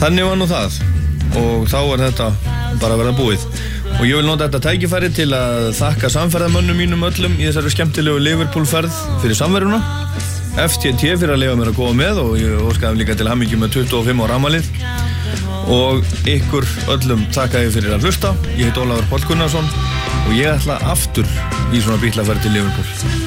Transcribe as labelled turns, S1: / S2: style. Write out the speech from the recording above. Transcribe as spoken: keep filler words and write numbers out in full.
S1: Þannig var nú það og þá er þetta bara að verða búið og ég vil nota þetta tækifæri til að þakka samferðamönnum mínum öllum í þessari skemmtilegu Liverpool-ferð fyrir samveruna, F T T fyrir að leyfa mér að koma með og ég óskaði líka til hamingju með tuttugu og fimm ára afmælið og ykkur öllum þakka ég fyrir að hlusta. Ég heit Ólafur Páll Gunnarsson og ég ætla aftur í svona bílaferð til Liverpool.